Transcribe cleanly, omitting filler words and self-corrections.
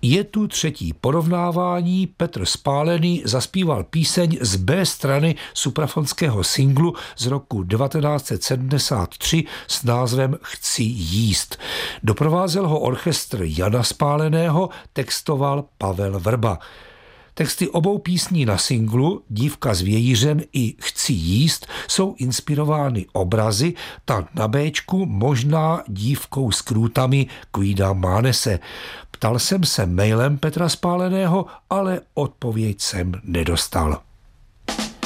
Je tu třetí porovnávání. Petr Spálený zaspíval píseň z B strany suprafonského singlu z roku 1973 s názvem Chci jíst. Doprovázel ho orchestr Jana Spáleného, textoval Pavel Vrba. Texty obou písní na singlu Dívka s vějířem i Chci jíst jsou inspirovány obrazy, ta na béčku možná dívkou s krůtami Guida Mánese. Ptal jsem se mailem Petra Spáleného, ale odpověď jsem nedostal.